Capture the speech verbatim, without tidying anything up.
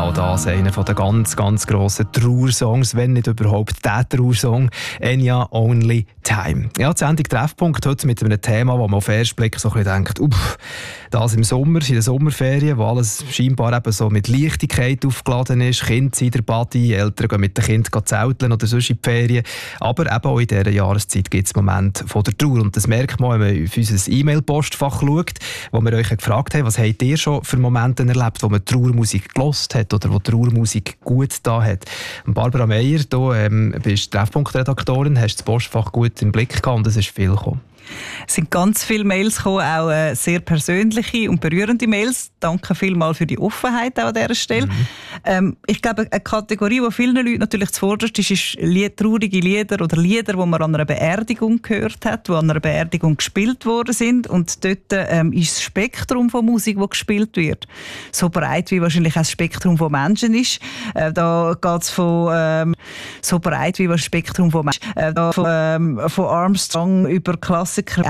auch das einer der ganz, ganz grossen Trauersongs, wenn nicht überhaupt der Trauersong, Enya Only Time. Ja, die Sendung Treffpunkt heute mit einem Thema, wo man auf den ersten Blick so ein bisschen denkt, uff, das im Sommer, in den Sommerferien, wo alles scheinbar eben so mit Leichtigkeit aufgeladen ist, Kinder sind in der Party, Eltern gehen mit den Kindern zelteln oder sonst in die Ferien. Aber eben auch in dieser Jahreszeit gibt es Momente von der Trauer. Und das merkt man, wenn man auf unser E-Mail-Postfach schaut, wo wir euch gefragt haben, was habt ihr schon für Momente erlebt, wo man Trauermusik gehört hat oder wo Trauermusik gut da hat. Und Barbara Meier, du ähm, bist Treffpunktredaktorin, hast das Postfach gut im Blick gehabt und es ist viel gekommen. Es sind ganz viele Mails gekommen, auch äh, sehr persönliche und berührende Mails. Danke vielmals für die Offenheit auch an dieser Stelle. Mhm. Ähm, ich glaube, eine Kategorie, die vielen Leuten natürlich zuvorderst ist, ist Lied, traurige Lieder oder Lieder, die man an einer Beerdigung gehört hat, die an einer Beerdigung gespielt worden sind. Und dort ähm, ist das Spektrum von Musik, die gespielt wird, so breit wie wahrscheinlich auch das Spektrum von Menschen ist. Äh, da geht es von ähm, so breit wie das Spektrum von Menschen. Äh, da von, ähm, von Armstrong über Klassiker